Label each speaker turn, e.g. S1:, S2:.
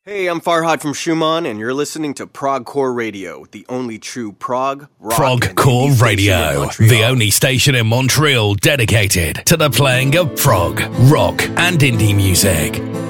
S1: Hey, I'm Farhad from Schumann, and you're listening to Progcore Radio, the only true prog, rock,
S2: Progcore Radio, the only station in Montreal dedicated to the playing of prog, rock, and indie music.